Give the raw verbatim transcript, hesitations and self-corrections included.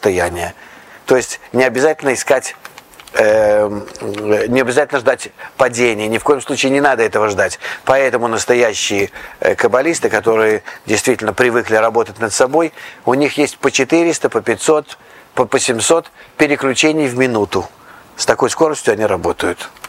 состояние. То есть не обязательно искать, э, не обязательно ждать падения, ни в коем случае не надо этого ждать. Поэтому настоящие э, каббалисты, которые действительно привыкли работать над собой, у них есть по четыреста, по пятьсот, по, по семьсот переключений в минуту. С такой скоростью они работают.